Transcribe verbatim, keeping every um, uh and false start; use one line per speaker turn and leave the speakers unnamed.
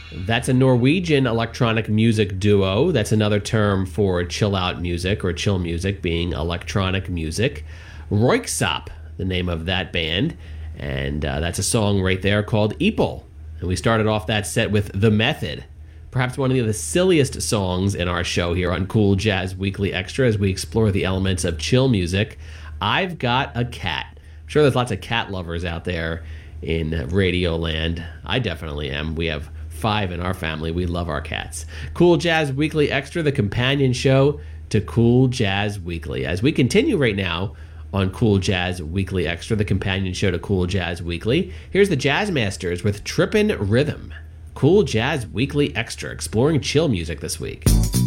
That's a Norwegian electronic music duo. That's another term for chill out music or chill music being electronic music. Röyksopp, the name of that band. And uh, that's a song right there called Eepel. And we started off that set with The Method. Perhaps one of the silliest songs in our show here on Cool Jazz Weekly Extra as we explore the elements of chill music. I've Got a Cat. I'm sure there's lots of cat lovers out there in Radio Land. I definitely am. We have five in our family. We love our cats. Cool Jazz Weekly Extra, the companion show to Cool Jazz Weekly. As we continue right now on Cool Jazz Weekly Extra, the companion show to Cool Jazz Weekly, here's the Jazz Masters with Trippin' Rhythm. Cool Jazz Weekly Extra, exploring chill music this week.